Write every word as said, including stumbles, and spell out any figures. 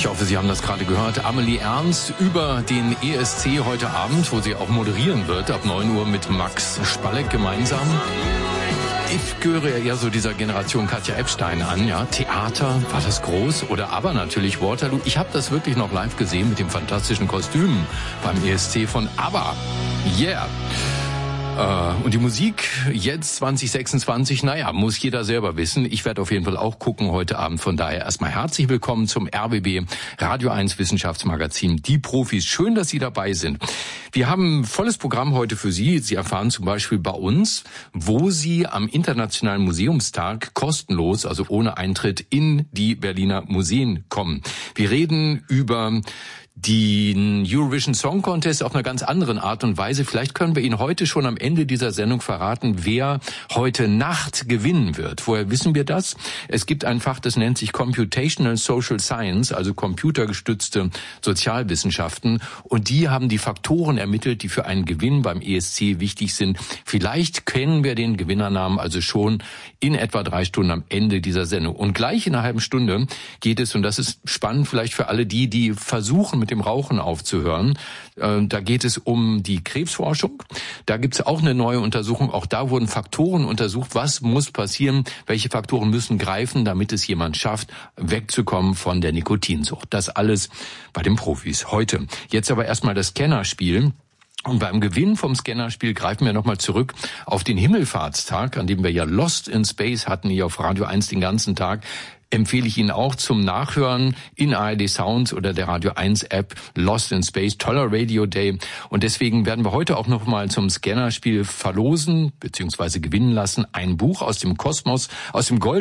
Ich hoffe, Sie haben das gerade gehört. Amelie Ernst über den E S C heute Abend, wo sie auch moderieren wird, ab neun Uhr mit Max Spalleck gemeinsam. Ich gehöre ja eher so dieser Generation Katja Epstein an, ja. Theater, war das groß? Oder aber natürlich Waterloo. Ich habe das wirklich noch live gesehen mit dem fantastischen Kostüm beim E S C von ABBA. Yeah. Und die Musik jetzt zwanzig sechsundzwanzig, naja, muss jeder selber wissen. Ich werde auf jeden Fall auch gucken heute Abend. Von daher erstmal herzlich willkommen zum R B B Radio eins Wissenschaftsmagazin. Die Profis, schön, dass Sie dabei sind. Wir haben ein volles Programm heute für Sie. Sie erfahren zum Beispiel bei uns, wo Sie am Internationalen Museumstag kostenlos, also ohne Eintritt, in die Berliner Museen kommen. Wir reden über den Eurovision Song Contest auf einer ganz anderen Art und Weise. Vielleicht können wir Ihnen heute schon am Ende dieser Sendung verraten, wer heute Nacht gewinnen wird. Woher wissen wir das? Es gibt ein Fach, das nennt sich Computational Social Science, also computergestützte Sozialwissenschaften. Und die haben die Faktoren ermittelt, die für einen Gewinn beim E S C wichtig sind. Vielleicht kennen wir den Gewinnernamen also schon in etwa drei Stunden am Ende dieser Sendung. Und gleich in einer halben Stunde geht es, und das ist spannend vielleicht für alle die, die versuchen, mit dem Rauchen aufzuhören. Da geht es um die Krebsforschung. Da gibt es auch eine neue Untersuchung. Auch da wurden Faktoren untersucht. Was muss passieren? Welche Faktoren müssen greifen, damit es jemand schafft, wegzukommen von der Nikotinsucht? Das alles bei den Profis heute. Jetzt aber erstmal das Scannerspiel. Und beim Gewinn vom Scannerspiel greifen wir nochmal zurück auf den Himmelfahrtstag, an dem wir ja Lost in Space hatten, hier auf Radio eins den ganzen Tag. Empfehle ich Ihnen auch zum Nachhören in A R D Sounds oder der Radio eins App Lost in Space, toller Radio Day. Und deswegen werden wir heute auch noch mal zum Scannerspiel verlosen bzw. gewinnen lassen ein Buch aus dem Kosmos, aus dem Gold